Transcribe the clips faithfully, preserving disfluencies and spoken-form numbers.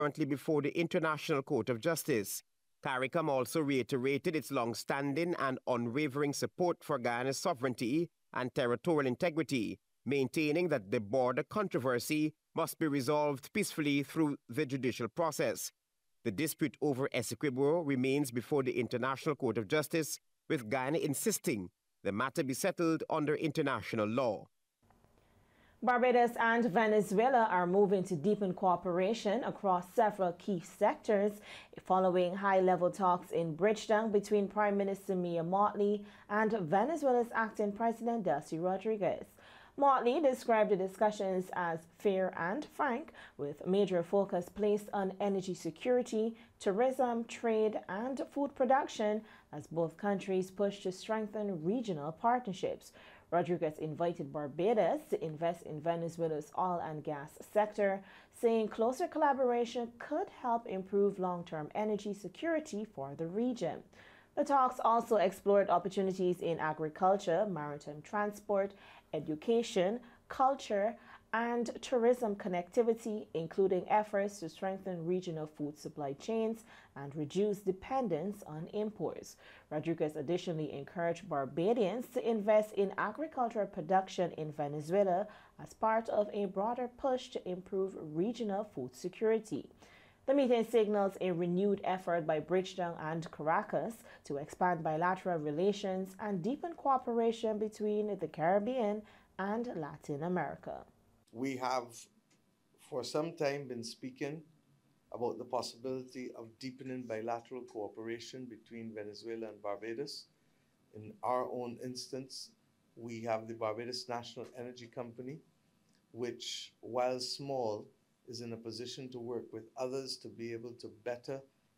currently before the International Court of Justice. CARICOM also reiterated its long-standing and unwavering support for Guyana's sovereignty and territorial integrity, maintaining that the border controversy must be resolved peacefully through the judicial process. The dispute over Essequibo remains before the International Court of Justice, with Guyana insisting the matter be settled under international law. Barbados and Venezuela are moving to deepen cooperation across several key sectors following high-level talks in Bridgetown between Prime Minister Mia Mottley and Venezuela's acting President Delcy Rodriguez. Mottley described the discussions as fair and frank, with major focus placed on energy security, tourism, trade, and food production as both countries push to strengthen regional partnerships. Rodriguez invited Barbados to invest in Venezuela's oil and gas sector, saying closer collaboration could help improve long-term energy security for the region. The talks also explored opportunities in agriculture, maritime transport, education, culture, and tourism connectivity, including efforts to strengthen regional food supply chains and reduce dependence on imports. Rodriguez additionally encouraged Barbadians to invest in agricultural production in Venezuela as part of a broader push to improve regional food security. The meeting signals a renewed effort by Bridgetown and Caracas to expand bilateral relations and deepen cooperation between the Caribbean and Latin America. We have for some time been speaking about the possibility of deepening bilateral cooperation between Venezuela and Barbados. In our own instance, we have the Barbados National Energy Company, which, while small, is in a position to work with others to be able to better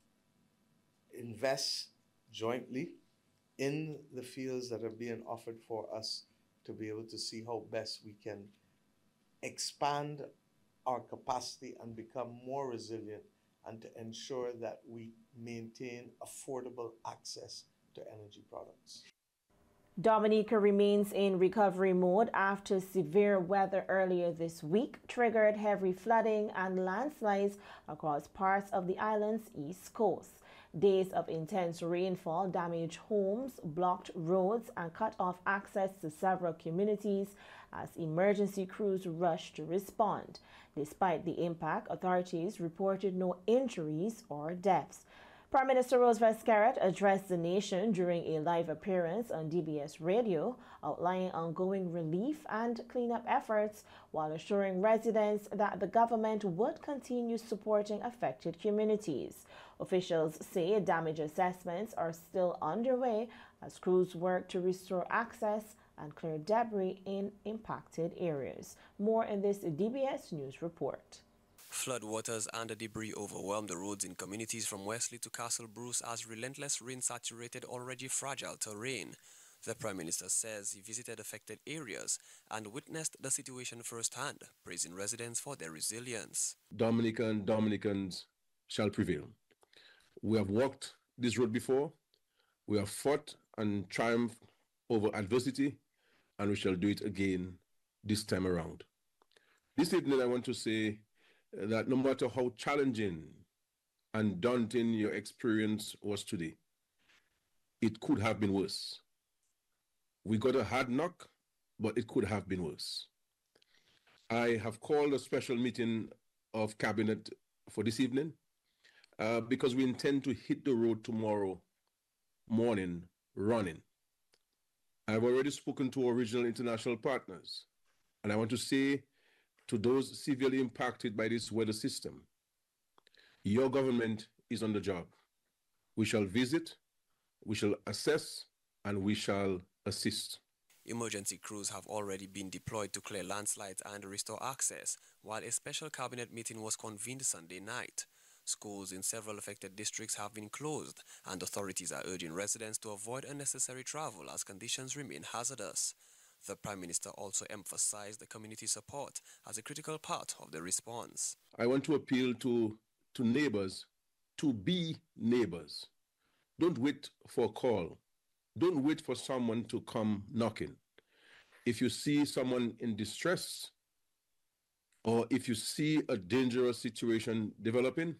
invest jointly in the fields that are being offered for us, to be able to see how best we can expand our capacity and become more resilient, and to ensure that we maintain affordable access to energy products. Dominica remains in recovery mode after severe weather earlier this week triggered heavy flooding and landslides across parts of the island's east coast. Days of intense rainfall damaged homes, blocked roads, and cut off access to several communities as emergency crews rushed to respond. Despite the impact, authorities reported no injuries or deaths. Prime Minister Roosevelt Skerrit addressed the nation during a live appearance on D B S Radio, outlining ongoing relief and cleanup efforts while assuring residents that the government would continue supporting affected communities. Officials say damage assessments are still underway as crews work to restore access and clear debris in impacted areas. More in this D B S News report. Floodwaters and the debris overwhelmed the roads in communities from Wesley to Castle Bruce as relentless rain saturated already fragile terrain. The Prime Minister says he visited affected areas and witnessed the situation firsthand, praising residents for their resilience. Dominica and Dominicans shall prevail. We have walked this road before, we have fought and triumphed over adversity, and we shall do it again this time around. This evening I want to say that no matter how challenging and daunting your experience was today, it could have been worse. We got a hard knock, but it could have been worse. I have called a special meeting of Cabinet for this evening uh, because we intend to hit the road tomorrow morning running. I've already spoken to our regional international partners, and I want to say to those severely impacted by this weather system, your government is on the job. We shall visit, we shall assess, and we shall assist. Emergency crews have already been deployed to clear landslides and restore access, while a special cabinet meeting was convened Sunday night. Schools in several affected districts have been closed, and authorities are urging residents to avoid unnecessary travel as conditions remain hazardous. The Prime Minister also emphasized the community support as a critical part of the response. I want to appeal to, to neighbors to be neighbors. Don't wait for a call. Don't wait for someone to come knocking. If you see someone in distress, or if you see a dangerous situation developing,